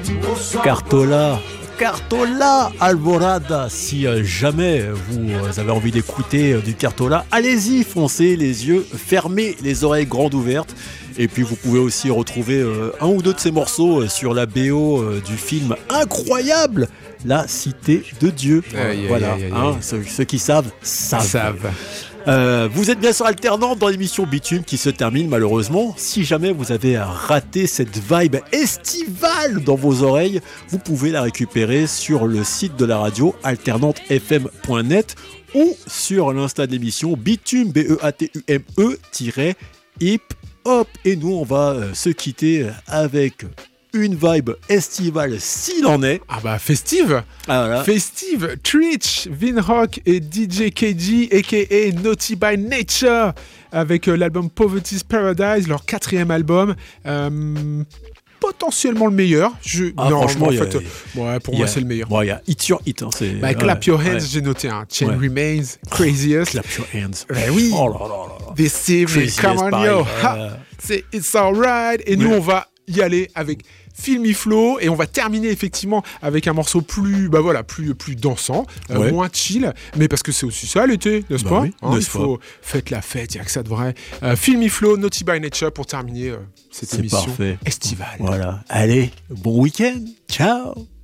Cartola Alvorada. Si jamais vous avez envie d'écouter du Cartola, allez-y, foncez, les yeux fermés, les oreilles grandes ouvertes. Et puis vous pouvez aussi retrouver un ou deux de ces morceaux sur la BO du film incroyable La Cité de Dieu. Voilà, ceux qui savent. Vous êtes bien sûr alternante dans l'émission Bitume qui se termine malheureusement. Si jamais vous avez raté cette vibe estivale dans vos oreilles, vous pouvez la récupérer sur le site de la radio alternantefm.net ou sur l'insta de l'émission Bitume BEATUME-hip-hop. Et nous on va se quitter avec une vibe estivale s'il en est. Ah bah festive. Voilà. Festive. Treach, Vinrock et DJ KG aka Naughty by Nature avec l'album Poverty's Paradise, leur 4e album. Potentiellement le meilleur. Franchement, pour moi c'est le meilleur. Bon, il y a Hit Your Hit. Clap Your Hands, j'ai noté. Chain Remains, Craziest. Clap Your Hands. Oui. Oh là là là. This evening, come on yo. C'est It's Alright. Et nous on va y aller avec Feel Me Flow et on va terminer effectivement avec un morceau plus dansant, moins chill, mais parce que c'est aussi ça l'été, n'est-ce pas? Oui, faites la fête, il y a que ça de vrai. Feel Me Flow, Naughty by Nature pour terminer cette émission estivale. Voilà, allez, bon week-end, ciao.